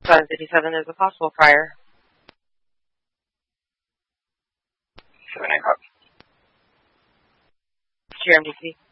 757, there's a possible fire. 79 copy. It's your MDC.